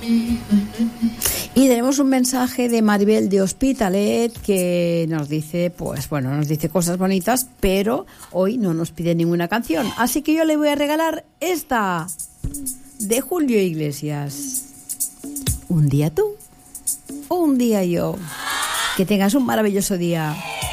Y tenemos un mensaje de Maribel de Hospitalet que nos dice, pues bueno, nos dice cosas bonitas, pero hoy no nos pide ninguna canción. Así que yo le voy a regalar esta de Julio Iglesias. Un día tú, un día yo. Que tengas un maravilloso día.